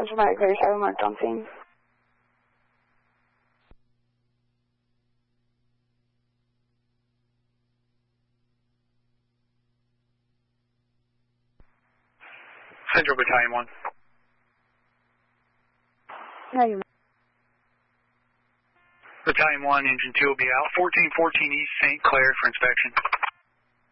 Dramatic 37 marked on scene. Central Battalion 1. How you? Battalion 1, Engine 2 will be out. 1414 East St. Clair for inspection.